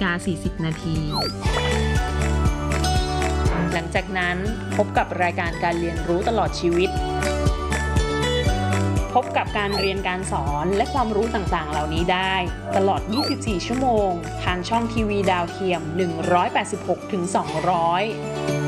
40 นาที หลังจากนั้นพบกับรายการการเรียนรู้ตลอดชีวิตพบกับการเรียนการสอนและความรู้ต่างๆเหล่านี้ได้ตลอด 24 ชั่วโมงทางช่องทีวีดาวเทียม 186-200